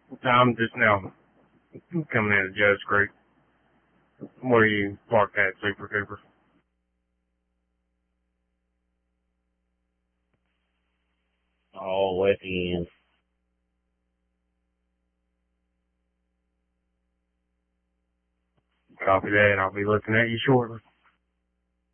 I'm just now coming into Joe's Creek. Where you parked at, Super Cooper? Oh, at the end. Copy that, and I'll be looking at you shortly.